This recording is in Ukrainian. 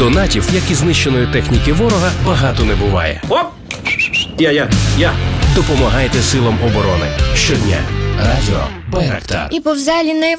Донатів, як і знищеної техніки ворога, багато не буває. Оп! Я. Допомагайте силам оборони. Щодня. Радіо Байрактар. І повзалі не